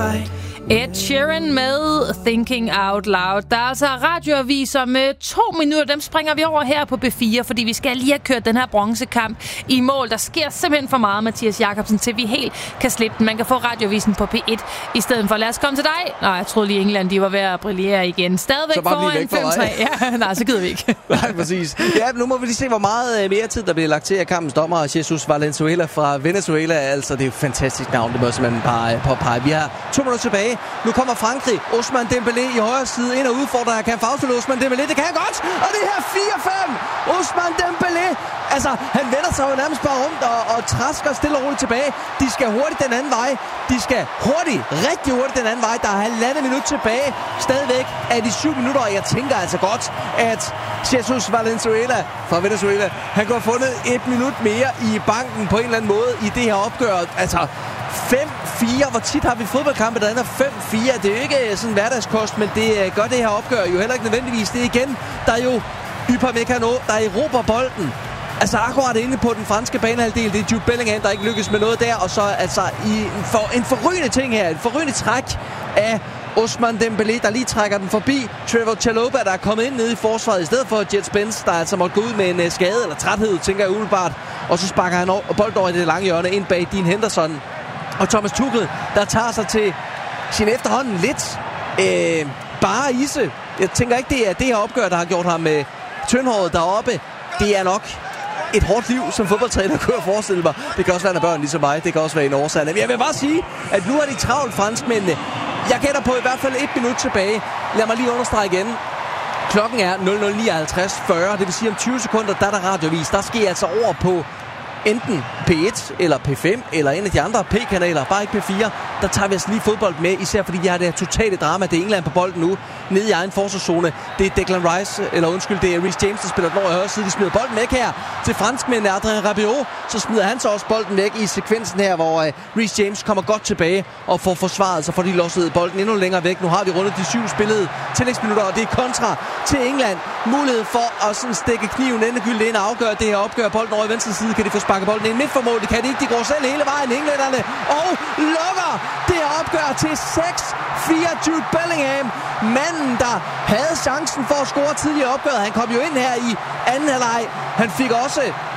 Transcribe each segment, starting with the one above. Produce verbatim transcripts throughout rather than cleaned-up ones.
right. Ed Sheeran med Thinking Out Loud. Der er altså radioaviser med to minutter. Dem springer vi over her på B fire, fordi vi skal lige have kørt den her bronzekamp i mål. Der sker simpelthen for meget, Mathias Jakobsen, til vi helt kan slippe den. Man kan få radioavisen på P et i stedet for. Lad os komme til dig. Nej, jeg troede lige England, de var ved at brillere igen. Stadigvæk foran fem tre. Ja, nej, så gider vi ikke. Nej, præcis. Ja, nu må vi lige se, hvor meget mere tid, der bliver lagt til af kampens dommer. Jesus Valenzuela fra Venezuela. Altså, det er jo et fantastisk navn. Det må simpelthen bare påpege. Vi har to minutter tilbage. Nu kommer Frankrig. Ousmane Dembélé i højre side ind og udfordrer. Kan han afslutte Ousmane Dembélé? Det kan han godt! Og det her fire fem! Ousmane Dembélé! Altså, han vender sig jo nærmest bare rundt og, og træsker stille og roligt tilbage. De skal hurtigt den anden vej. De skal hurtigt, rigtig hurtigt den anden vej. Der er halvandet minut tilbage. Stadigvæk er de syv minutter, og jeg tænker altså godt, at Jesus Valenzuela fra Venezuela, han kunne have fundet et minut mere i banken på en eller anden måde i det her opgør. Altså, fem fire. Hvor tit har vi fodboldkampe, der ender fem fire? Det er jo ikke sådan hverdagskost, men det gør det her opgør jo heller ikke nødvendigvis. Det er igen, der er jo Upamecano, der erobrer bolden. Altså akkurat inde på den franske banehalvdel. Det er Jude Bellingham, der ikke lykkes med noget der. Og så altså i en, for, en forrygende ting her. En forrygende træk af Ousmane Dembélé, der lige trækker den forbi Trevoh Chalobah, der er kommet ind nede i forsvaret i stedet for Jet Spence, der altså måtte gå ud med en skade eller træthed, tænker jeg umiddelbart. Og så sparker han bolden over i det lange hjørne ind bag Dean Henderson. Og Thomas Tuchel, der tager sig til sin efterhånden lidt øh, bare ise. Jeg tænker ikke, det er det her opgør, der har gjort ham med tyndhåret deroppe. Det er nok et hårdt liv som fodboldtræner, kunne jeg forestille mig. Det kan også være, når børn ligesom mig. Det kan også være en årsag. Men jeg vil bare sige, at nu er de travlt franskmændene. Jeg gætter på i hvert fald et minut tilbage. Lad mig lige understrege igen. Klokken er nul nul nioghalvtreds fyrre. Det vil sige om tyve sekunder, der er der radiovis. Der sker altså over på enten P et eller P fem eller en af de andre P-kanaler, bare ikke P fire. Der tager vi altså lige fodbold med, især fordi de har det her totale drama. Det er England på bolden nu, nede i egen forsvarszone. Det er Declan Rice, eller undskyld, det er Reece James, der spiller den over i højre side. De smider bolden væk her til franskmændene. Adrien Rabiot, så smider han så også bolden væk i sekvensen her, hvor uh, Reece James kommer godt tilbage og får forsvaret, så får de losset bolden endnu længere væk. Nu har vi rundet de syv spillede tillægsminutter, og det er kontra til England. Mulighed for at sådan stikke kniven endegyldigt ind og afgøre det her opgør. Bolden over i venstre side, kan de få sparket bolden ind midt for mål. Det kan de ikke, de går selv hele vejen, englænderne, og lukker det her opgør til seks fire. Jude Bellingham, manden, der havde chancen for at score tidligere opgøret. Han kom jo ind her i anden halvleg. Han fik også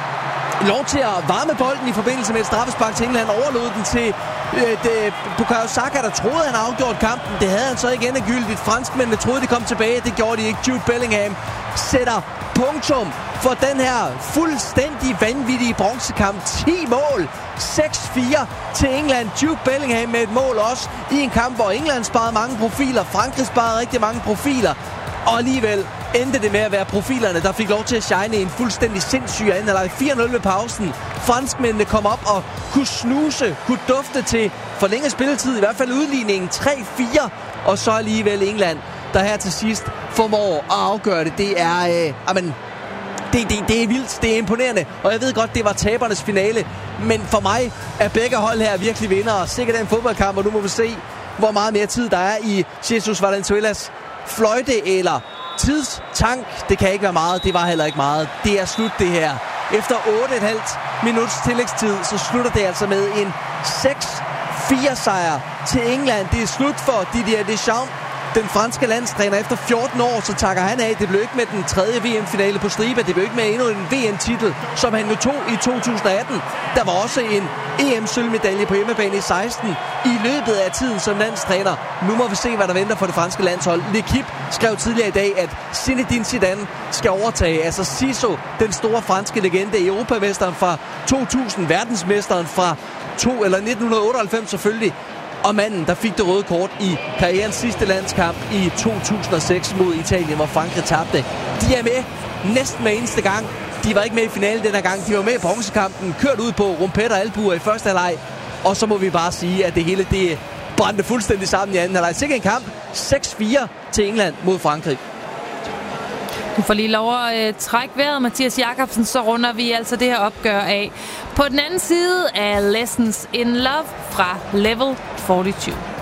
lov til at varme bolden i forbindelse med et straffespark til England. Overlod den til øh, Bukayo Saka, der troede, han afgjort kampen. Det havde han så ikke endegyldigt. Franskmændene troede, de kom tilbage. Det gjorde de ikke. Jude Bellingham sætter punktum for den her fuldstændig vanvittige bronzekamp. ti mål. seks fire til England. Jude Bellingham med et mål også i en kamp, hvor England sparede mange profiler. Frankrig sparede rigtig mange profiler. Og alligevel endte det med at være profilerne, der fik lov til at shine i en fuldstændig sindssyg anden halvleg. fire nul ved pausen. Franskmændene kom op og kunne snuse, kunne dufte til forlænget spilletid. I hvert fald udligningen tre fire. Og så alligevel England, der her til sidst formår at afgøre det. Det er... Øh, amen, Det, det, det er vildt, det er imponerende, og jeg ved godt, det var tabernes finale, men for mig er begge hold her virkelig vindere. Sikkert en fodboldkamp, og nu må vi se, hvor meget mere tid der er i Jesus Valenzuelas fløjte eller tidstank. Det kan ikke være meget, det var heller ikke meget. Det er slut det her. Efter otte komma fem minuts tillægstid, så slutter det altså med en seks fire sejr til England. Det er slut for Didier Deschamps. Den franske landstræner efter fjorten år, så takker han af. Det blev ikke med den tredje V M-finale på stribe. Det blev ikke med endnu en V M-titel, som han nu tog i to tusind atten. Der var også en E M-sølvmedalje på hjemmebane i seksten i løbet af tiden som landstræner. Nu må vi se, hvad der venter for det franske landshold. L'Equipe skrev tidligere i dag, at Zinedine Zidane skal overtage. Altså Siso, den store franske legende, europamesteren fra to tusind, verdensmesteren fra to eller nitten otteoghalvfems selvfølgelig. Og manden, der fik det røde kort i karrierens sidste landskamp i to tusind og seks mod Italien, hvor Frankrig tabte. De er med næsten hver eneste gang. De var ikke med i finalen denne gang. De var med i bronzekampen, kørt ud på rumpet og albuer i første halvleg. Og så må vi bare sige, at det hele det brændte fuldstændig sammen i anden halvleg. Sikke en kamp. seks fire til England mod Frankrig. Du får lige lov at øh, trække vejret, Mathias Jakobsen, så runder vi altså det her opgør af. På den anden side af Lessons in Love fra Level fireogfyrre.